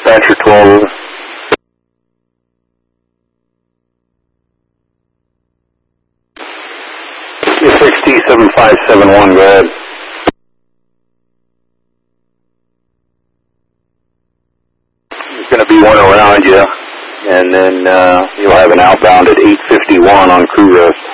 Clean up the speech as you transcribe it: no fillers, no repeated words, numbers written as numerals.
dispatcher 12. T7571, go ahead. There's going to be one around you, and then you'll have an outbound at 8:51 on crew rest.